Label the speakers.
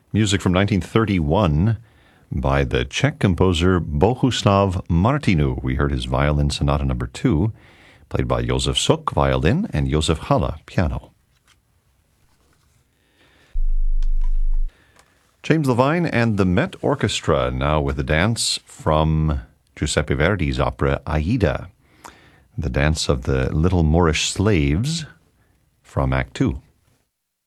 Speaker 1: Music from 1931 by the Czech composer Bohuslav Martinu. We heard his Violin Sonata No. 2, played by Josef Suk, violin, and Josef Haller, piano. James Levine and the Met Orchestra, now with a dance from Giuseppe Verdi's opera Aida, the dance of the little Moorish slaves from Act 2.